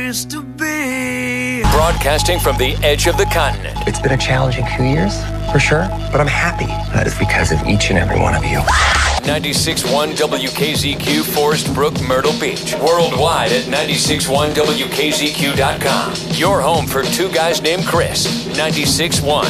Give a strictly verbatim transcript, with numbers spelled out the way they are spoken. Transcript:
Used to be. Broadcasting from the edge of the continent. It's been a challenging few years, for sure, but I'm happy. That is because of each and every one of you. ninety-six point one W K Z Q, Forest Brook, Myrtle Beach. Worldwide at ninety-six point one W K Z Q dot com. Your home for two guys named Chris. ninety-six point one